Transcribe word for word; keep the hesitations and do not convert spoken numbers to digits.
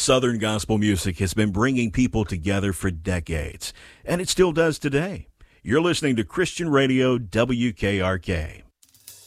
Southern gospel music has been bringing people together for decades, and it still does today. You're listening to Christian Radio W K R K.